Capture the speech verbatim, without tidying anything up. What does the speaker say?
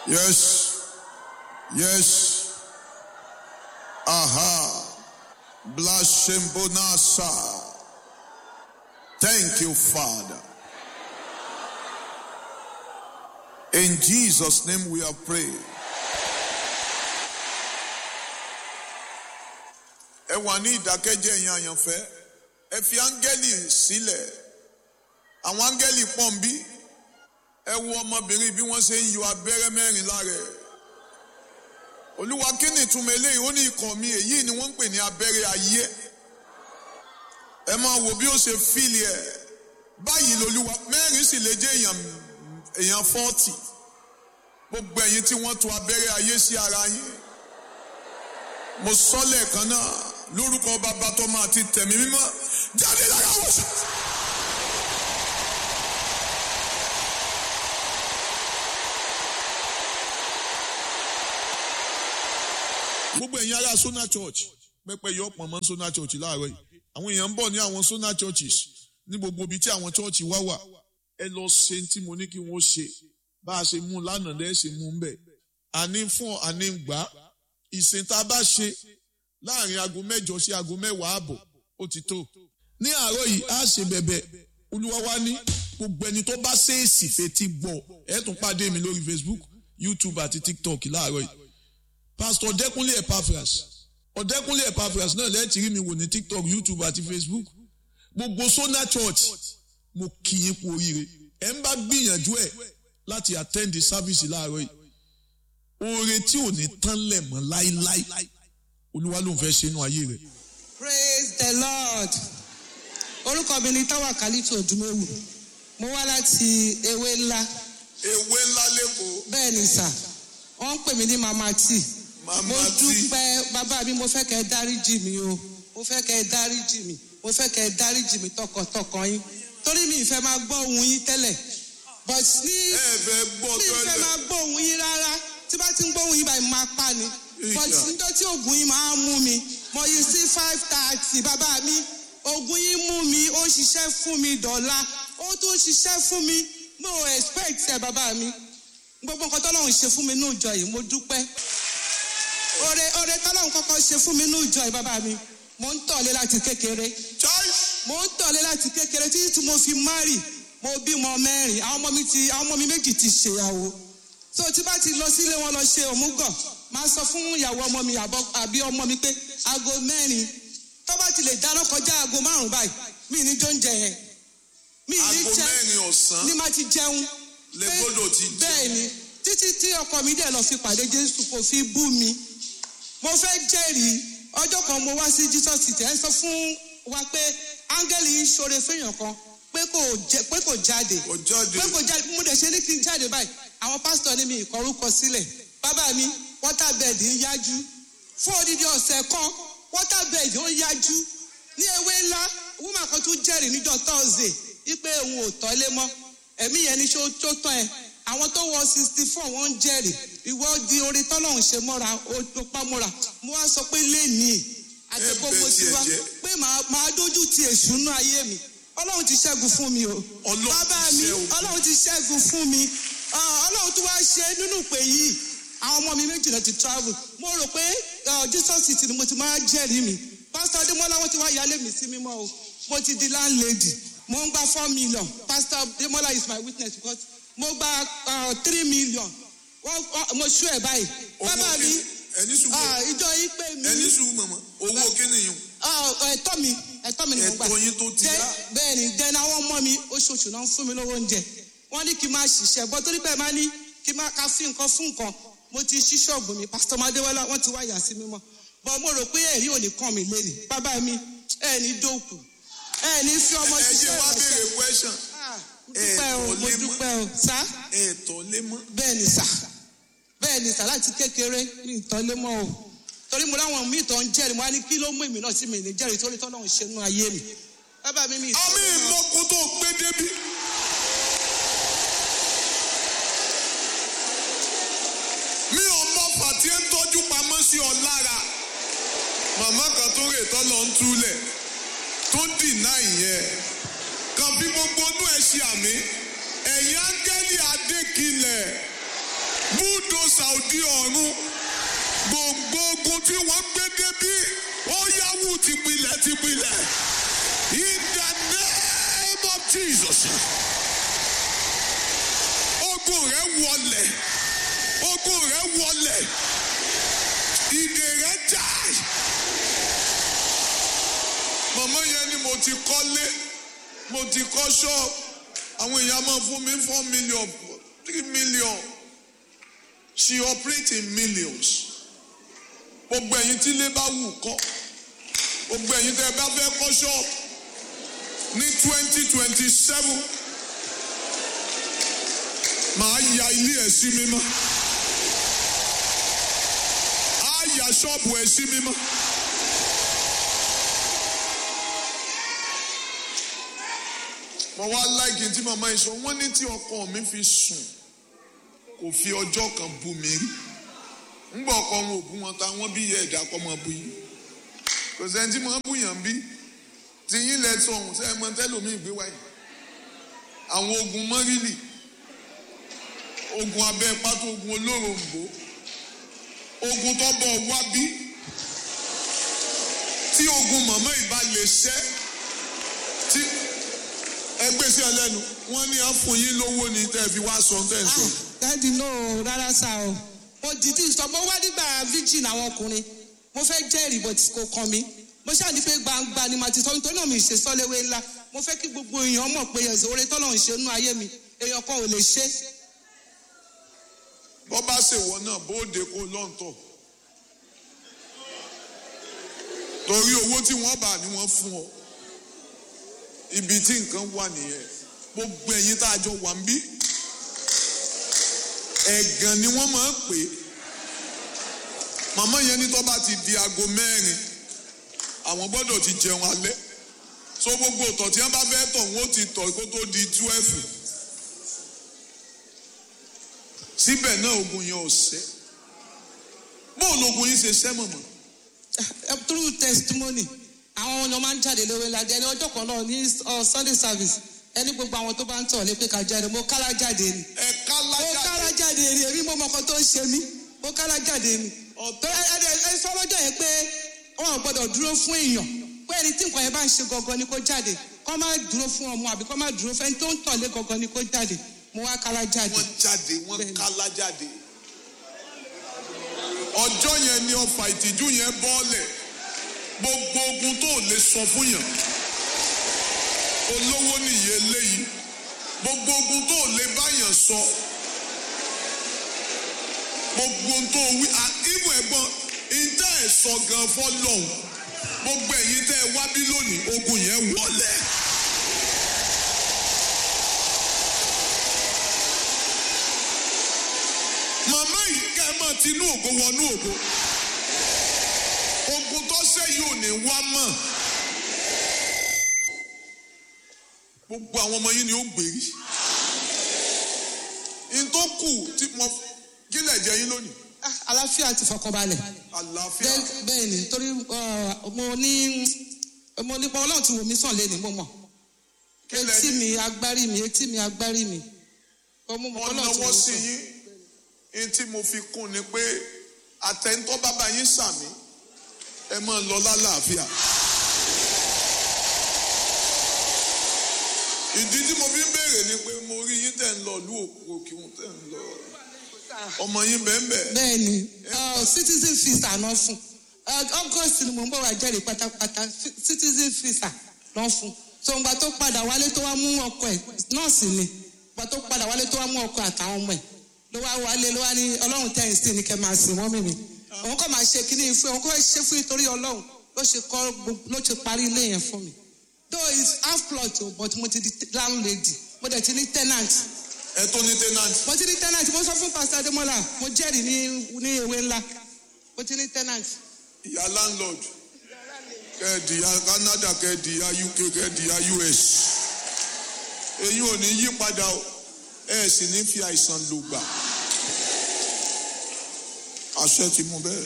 Yes. Yes. Aha. Blashembonasa. Thank you, Father. In Jesus' name we have prayed. Ẹ wà ní ìdákẹ́jẹ́ yẹn àyànfẹ́. Ẹ fi áńgẹ́lì sílẹ̀. Àwọn áńgẹ́lì pọ̀nbí. Ẹ wo ọmọbìnrin bí wọ́n ṣe ń yọ abẹ́rẹ́ mẹ́rin lára ẹ̀. Olúwa kí ni ìtumọ̀ eléyìí? Ó ní ikọ̀ mi, èyí ni wọ́n ń pè ní abẹ́rẹ́ ayé. Ẹ máa wo bí ó ṣe fíìlì ẹ̀. Báyìí lolúwa mẹ́rin sì lè jẹ́ èèyàn èèyàn fọ́ọ̀tì. Gbogbo ẹ̀yin tí wọ́n tò abẹ́rẹ́ ayé sí ara yín. Mo sọ lẹ́ẹ̀kan náà lórúkọ Bàbá tọ́mọ àti tẹ̀mí mímọ́ jáde lára wọn. Gbogbo ẹ̀yin ará Sona Church pẹpẹ yọ pọ̀ mọ́ Sona Church láàárọ̀ yìí. Àwọn èèyàn ń bọ̀ ní àwọn Sona Churches ní gbogbo ibi tí àwọn church wá wà. Ẹ lọ ṣe tí mo ní kí wọ́n ṣe bá a ṣe mú lánàá lẹ́ẹ̀ ṣe mú ń bẹ̀. Àní fún àní gbà ìsìn tá a bá ṣe láàrin aago mẹ́jọ sí aago mẹ́wàá àbọ̀ ó ti tó. Ní àárọ̀ yìí a ṣe bẹ̀bẹ̀ Olúwa wa ní gbogbo ẹni tó bá ṣèèsì fetí gbọ́ ẹ tún pàdé mi lórí Facebook, YouTube àti TikTok láàárọ̀ yìí. Pastor Ọ̀dẹ́kúnlé Epaphras Ọ̀dẹ́kúnlé Epaphras náà lẹ́ẹ̀tì rí mi wò ní TikTok, YouTube àti Facebook. Gbogbo Sona Church mo kì í kú oríire. Ẹ ń bá gbìyànjú ẹ̀ láti attend the service láàárọ̀ yìí. Oore tí ò ní tán lẹ̀ mọ́ láíláí. Olúwa ló ń fẹ́ ṣe inú ayé rẹ̀. Praise the Lord. Orúkọ mi ni Táwàkálítù Òdúmọ̀wù. Mo wá láti Ewé Ńlá. Ewé Ńlá lẹ́kọ̀ọ́. Bẹ́ẹ̀ ni sà. Wọ́n ń pè mí ní Mama T. Mama Mo T. dúpẹ́ bàbá mi, mo fẹ́ kẹ́ ẹ dáríjì mi o. Mo fẹ́ kẹ́ ẹ dáríjì mi. Mo fẹ́ kẹ́ ẹ dáríjì mi tọkàntọkàn yín. Torí mi ìfẹ́ máa gbọ́ ohùn yín tẹ́lẹ̀. But ní Ẹ fẹ́ gbọ́ mi ìfẹ́ tẹ́lẹ̀. máa gbọ́ ohùn yín rárá. Tí bá ti ń gbọ́ ohùn yín báyìí máa pa ni. But níjọ́ tí oògùn yín máa ń mú mi, mo yí sí five thirty bàbá mi. Oògùn yín mú mi, ó ṣiṣẹ́ fún mi dọ̀la. Ó tún ṣiṣẹ́ fún mi. Mo expect ẹ bàbá mi. Gbogbo nǹkan tọ́lọ́run ṣe fún mi ní ìjọ yìí, mo dúpẹ́. Oore oore tọ́lọ́run kọ́kọ́ ṣe fún mi ní ìjọ yìí bàbá mi. Mo ń tọ̀lé láti kékeré. Mo ń tọ̀lé láti kékeré títí tí mo fi marry. Mo bímọ mẹ́rin. Àwọn ọmọ mi ti àwọn ọmọ mi méjì ti ṣèyàwó. So tí bá ti lọ sílé wọn lọ ṣe òmùgọ̀, máa sọ fún ìyàwó ọmọ mi àbí ọmọ mi pé aago mẹ́rin tó bá ti lè dáná kọjá aago márùn-ún báyìí mi ní jóúnjẹ yẹn. Mi ní Aago jẹ mẹ́rin ọ̀sán ní má ti jẹun. lè gbọ́dọ̀ ti jẹun. Bẹ́ẹ̀ ni títí tí ọkọ mi dẹ̀ lọ fi pàdé Jésù kò fi bú mi. Mo fẹ́ jẹ́rìí ọjọ́ kan mo wá sí Jesus City ẹ̀ ń sọ fún wa pé áńgẹ́lì yìí ṣoore fẹ́yàn kan pé kò jẹ pé kò jáde Kò jáde. pé kò jáde mo dẹ̀ ṣe ní kí n jáde báyìí àwọn pásítọ̀ ní mi ìkọrúkọ sílẹ̀ bàbá mi waterbed ń yájú fún odidi ọ̀sẹ̀ kan waterbed ó yájú ní Ewé Ńlá woman kan tún jẹ́rìí níjọ́ Thursday wípé òun ò tọ́lé mọ́ ẹ̀mí yẹn ní ṣó tó tán ẹ̀ àwọn tó wọ sixty four wọ́n ń jẹ́rìí ìwọ di orí tọ́lọ́run ṣe mọ́ra ó tó pa mọ́ra mo wá sọ pé lénìí àti gbogbo tiwa pé màá dójú ti èṣù nú ayé mi Ọlọ́run ti ṣẹ́gun fún mi o bàbá mi Ọlọ́run ti ṣẹ́gun fún mi Ọlọ́run tó wá ṣe nínú ìpè yìí àwọn ọmọ mi méjì náà ti travel mo rò pé Jesus City ni mo ti máa jẹ́rìí mi Pastor Adémọ́lá wọ́n ti wá yálé mi sí mímọ́ o mo ti di landlady mo ń gba four million Pastor Adémọ́lá is my witness because mo gba uh, three million wọ́n mo ṣú ẹ̀ báyìí bàbá mi ẹni sùúrù ìjọ yìí pé mi ẹni sùúrù mọ̀mọ́ owó kíni yìí. ẹ̀tọ́ mi ẹ̀tọ́ mi ni mo gbà ẹ̀tọ́ yín tó ti rà. bẹ́ẹ̀ ni dẹ́n àwọn ọmọ mi oṣooṣù náà ń fún mi lówó oúnjẹ wọ́n ní kí n máa ṣiṣẹ́ bọ́ torí bẹ́ẹ̀ máa ní kí n máa ka fi nǹkan fún nǹkan mo ti ṣí ṣọ́ọ̀bù mi Pastor Adéwọlá wọ́n ti wá yà sí mímọ́ bọ́ mo rò pé ẹ̀rí ò ní kàn mí lẹ́nu bàbá mi ẹ̀ ní dóòkù ẹ̀ ní fi ọmọ ẹ jẹ́ wá béèrè question. dúpẹ́ o mo dúpẹ́ o sá. ẹ̀tọ́ lé mọ́. bẹ́ẹ̀ ni sà bẹ́ẹ̀ ni sà láti kékeré ní ìtọ́lé mọ́ o torí mo láwọn míì tó ń jẹ́rìí mo á ní kí ló mú èmi náà sí mi ní jẹ́rìí torí tọ́lọ́run ṣe nú ayé mi bàbá mi mi. àmì ìmọ̀kún tó gbé débi. mi ò mọ fàtí ń tọ́jú pamọ́ sí ọ lára màmá kan tó rè tọ́lọ́ ń túlẹ̀ tó dìnnà ìyẹn kan fi gbogbo inú ẹ̀ ṣe àmì ẹ̀yìn áńgẹ́lì adékilẹ̀ búdò ọ̀sà òdi ọ̀run gbogbo ogun tí wọ́n gbé débí ó yáwù tìpilẹ̀ tìpilẹ̀ in the name of Jesus. Ogun rẹ̀ wọlẹ̀ ogun rẹ̀ wọlẹ̀ ìdè rẹ̀ jà. Màmá yẹn ni mo ti kọ́lé mo ti kọ́ ṣọ́ọ̀bù àwọn èèyàn máa fún mi four million three million she operates in millions. Gbogbo ẹ̀yin tí ilé bá wù kọ́ gbogbo ẹ̀yin tẹ́ ẹ bá fẹ́ kọ́ ṣọ́ọ̀bù ní twenty twenty seven màá ya ilé ẹ̀ sí mímọ́ á ya ṣọ́ọ̀bù ẹ̀ sí mímọ́. Mo wá láìkí tí màmá yìí sọ wọ́n ní tí ọkọ mi fi sùn kò fi ọjọ́ kan bú mi rí ńgbà ọkọ wọn ò bú wọn ta wọ́n bí yẹ ẹ̀dá kọ́ máa bú yín kò sẹ́ni tí mo bú yàn bí tí yín lẹ sọ ọ̀hún sẹ́yìn mọ́ tẹ́lómi ìgbé wáyé àwọn ogun mọ́rìlì ogun abẹ́ pátó ogun olóròǹbó ogun tó bọ̀ wá bí tí ogun màmá ìbá lè ṣẹ́ tí ẹgbẹ́ sí ẹlẹ́nu wọ́n ní àfún yín lówó ni tẹ́ fi wá sọ tẹ́ ẹ sọ. dáàdi náà rárá sá o mo dìdí sọ mo wá nígbà virgin àwọn ọkùnrin mo fẹ́ jẹ́rìí bọ̀ tí kò kàn mí mo ṣáà ní pé gbangba ni màá ti sọ nítorí náà mi ṣe sọ́léwé ńlá mo fẹ́ kí gbogbo èèyàn mọ̀ pé ẹ̀sìn oore tọ́lọ̀ ń ṣe nínú ayé mi èèyàn kan ò lè ṣe. bọ́ bá ṣèwọ náà bóde kó lọ́ǹtọ̀ torí owó tí wọ́n bá ní wọ́n fún ọ ibi tí nǹkan wà nìyẹn gbogbo ẹ̀yin tá a jọ wà ń bí ẹ̀gàn ni wọ́n máa ń pè é màmá yẹn ní tó bá ti di aago mẹ́rin àwọn gbọ́dọ̀ ti jẹun alẹ́ so gbogbo ọ̀tọ̀ tí wọ́n bá fẹ́ tọ̀ wọ́n ti tọ̀ kó tó di twelve síbẹ̀ náà ogun yẹn ò ṣẹ́ bóun ogun yìí ṣe ṣẹ́ mọ̀mọ́. through testimony àwọn ọ̀nà máa ń jáde lówó ńlájẹ ní ọjọ́ kan náà ní Sunday service ẹni gbogbo àwọn tó bá ń tọ̀ lé pé ká jáde mo kálá jáde ni. ẹ kálá jáde mo kálá jáde ni èmi mo mọ ọkọ tó ń ṣe mí mo kálá jáde ni. ọ̀tọ̀ ẹ ẹ sọ lọ́jọ́ yẹn pé wọn ò gbọ́dọ̀ dúró fún èèyàn pé ẹni tí nǹkan yẹn bá ń ṣe gangan ni kó jáde kó má dúró fún ọmọ àbí kó má dúró fẹ́ni tó ń tọ̀ lé gangan ni kó jáde mo wá kálá jáde. wọ́n jáde wọ́n kálá jáde ọjọ́ yẹn ni ọfà ìtìjú yẹn bọ́ọ̀lẹ̀ gbogbo ogun tó lè sọ fún yàn olówó nìyẹn léyìí gbogbo ogun tó lè báyàn sọ gbogbo tó wí ìbò ẹ̀gbọ́n ìtẹ́ ẹ̀ sọ gan fọ́lọ́hún gbogbo ẹ̀yin tẹ́ ẹ wá bí lónìí ogun yẹn wọlé. màmá yìí kẹ́ ẹ máa tinú ògo wọnú ògo ogun tó ṣe yìí ò ní wá mọ́ gbogbo àwọn ọmọ yìí ni ó gbèrí n tó kù tí mo kílẹ̀ jẹ́ yín lónìí. àlàáfíà àti ìfọkànbalẹ̀. àlàáfíà. bẹ́ẹ̀ ni torí mo ní mo nípa ọlọ́run tí wò mí sàn lé ní mo mọ̀ etí mi agbárí mi etí mi agbárí mi. wọ́n náwó sí yín ní tí mo fi kún ni pé àtẹ̀ntọ́ bàbá yín sàmì ẹ máa lọ lálàáfíà. ìdí tí mo fi ń béèrè ni pé mo rí yín tẹ̀ ń lọ ìlú òkè òkun tẹ̀ ń lọ ọmọ yín bẹ́ẹ̀ bẹ́ẹ̀. bẹ́ẹ̀ ni citizen visa náà fún August ni mo ń bọ̀ wá jẹ́rìí pátápátá citizen visa náà fún so ìgbà tó padà wálé tó wá mú ọkọ ẹ̀ nọ́ọ̀sì ni ìgbà tó padà wálé tó wá mú ọkọ àtàwọn ọmọ ẹ̀ ló wá wálé ló wá ní ọlọ́run tẹ̀yìn sí ni kẹ́ máa sìn wọ́n mímì òun kọ́ máa ṣe kíní fún òun kọ́ ṣe fún nítorí ọlọ́run ló ṣe kọ́ ló ṣe parí ilé yẹn fún mi though it's half plot o but mo ti di landlady mo dẹ̀ ti ní tenant. ẹ tó ní tenant. mo ti ní tenant mo sọ fún pastor Ademola mo jẹ́rìí ní ní ewé ńlá mo ti ní tenant. ìyá landlord kẹ́ẹ̀dì ya Canada kẹ́ẹ̀dì ya U K kẹ́ẹ̀dì ya U S èyí ò ní yí padà o ẹ sì ní fi àìsàn lò gbà àṣẹ ti mú bẹ́ẹ̀.